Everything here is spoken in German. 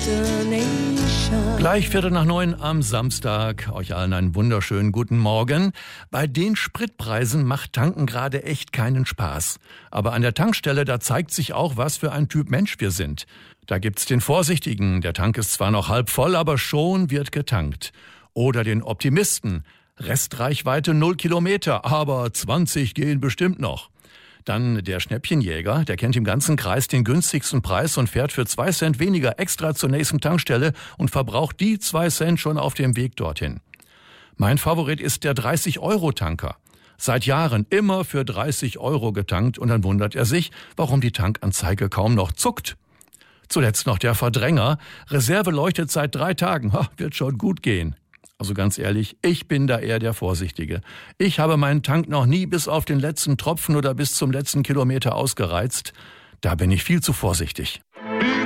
destination. Gleich 8:45 am Samstag. Euch allen einen wunderschönen guten Morgen. Bei den Spritpreisen macht Tanken gerade echt keinen Spaß. Aber an der Tankstelle, da zeigt sich auch, was für ein Typ Mensch wir sind. Da gibt's den Vorsichtigen. Der Tank ist zwar noch halb voll, aber schon wird getankt. Oder den Optimisten. Restreichweite 0 Kilometer, aber 20 gehen bestimmt noch. Dann der Schnäppchenjäger, der kennt im ganzen Kreis den günstigsten Preis und fährt für 2 Cent weniger extra zur nächsten Tankstelle und verbraucht die 2 Cent schon auf dem Weg dorthin. Mein Favorit ist der 30-Euro-Tanker. Seit Jahren immer für 30 Euro getankt und dann wundert er sich, warum die Tankanzeige kaum noch zuckt. Zuletzt noch der Verdränger. Reserve leuchtet seit 3 Tagen. Wird schon gut gehen. Also ganz ehrlich, ich bin da eher der Vorsichtige. Ich habe meinen Tank noch nie bis auf den letzten Tropfen oder bis zum letzten Kilometer ausgereizt. Da bin ich viel zu vorsichtig.